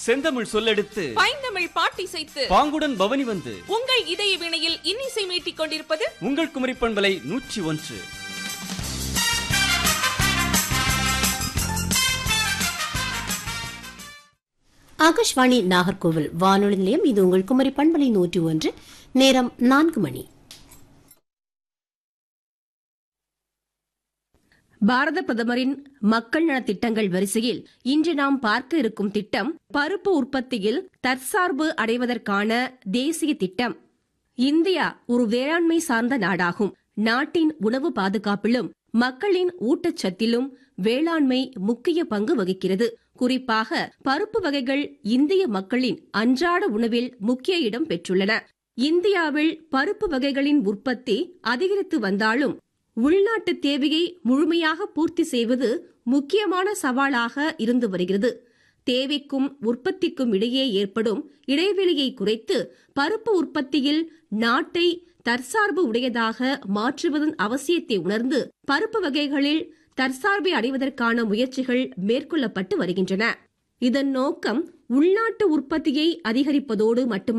செந்தமிழ் சொல்லெடுத்து பைந்தமிழ் பாட்டிசைத்து பாங்குடன் பவனி வந்து உங்கள் இதய வினையில் இன்னிசை மீட்டிக் கொண்டிருப்பது உங்கள் குமரி பண்பலை 101. ஆகாஷ்வாணி நாகர்கோவில் வானொலி நிலையம். இது உங்கள் குமரி பண்பலை 101. நேரம் 4 மணி. பாரத பிரதமரின் மக்கள் நலத் திட்டங்கள் வரிசையில் இன்று நாம் பார்க்க இருக்கும் திட்டம் பருப்பு உற்பத்தியில் தற்சார்பு அடைவதற்கான தேசிய திட்டம். இந்தியா ஒரு வேளாண்மை சார்ந்த நாடாகும். நாட்டின் உணவு பாதுகாப்பிலும் மக்களின் ஊட்டச்சத்திலும் வேளாண்மை முக்கிய பங்கு வகிக்கிறது. குறிப்பாக பருப்பு வகைகள் இந்திய மக்களின் அன்றாட உணவில் முக்கிய இடம் பெற்றுள்ளன. இந்தியாவில் பருப்பு வகைகளின் உற்பத்தி அதிகரித்து வந்தாலும் உள்நாட்டு தேவையை முழுமையாக பூர்த்தி செய்வது முக்கியமான சவாலாக இருந்து வருகிறது. தேவைக்கும் உற்பத்திக்கும் இடையே ஏற்படும் இடைவெளியை குறைத்து பருப்பு உற்பத்தியில் நாட்டை தற்சார்பு உடையதாக மாற்றுவதன் அவசியத்தை உணர்ந்து பருப்பு வகைகளில் தற்சார்பை அடைவதற்கான முயற்சிகள் மேற்கொள்ளப்பட்டு வருகின்றன. இதன் நோக்கம் உள்நாட்டு உற்பத்தியை அதிகரிப்பதோடு மட்டுமல்ல,